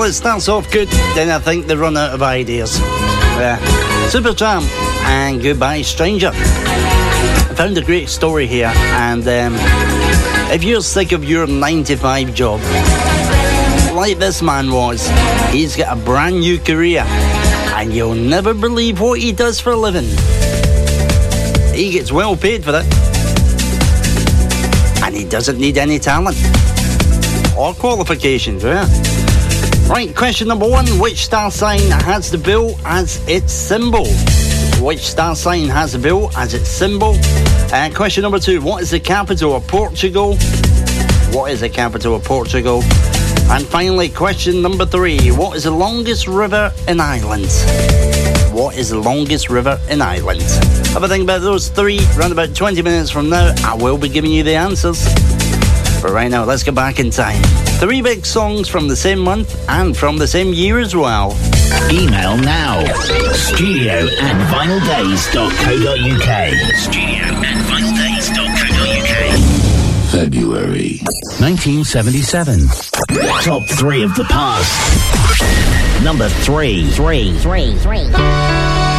Well, it starts off good, then I think they run out of ideas. Yeah. Supertramp and Goodbye Stranger. I found a great story here, and if you're sick of your 9-to-5 job, like this man was, he's got a brand new career, and you'll never believe what he does for a living. He gets well paid for it, and he doesn't need any talent or qualifications, yeah? Right, question number 1. Which star sign has the bill as its symbol? Which star sign has the bill as its symbol? Question number 2. What is the capital of Portugal? What is the capital of Portugal? And finally, question number 3. What is the longest river in Ireland? What is the longest river in Ireland? Have a think about those 3. Around about 20 minutes from now, I will be giving you the answers. But right now, let's go back in time. 3 big songs from the same month and from the same year as well. Email now. studio@vinyldays.co.uk. studio@vinyldays.co.uk. February 1977. Top 3 of the past. Number 3.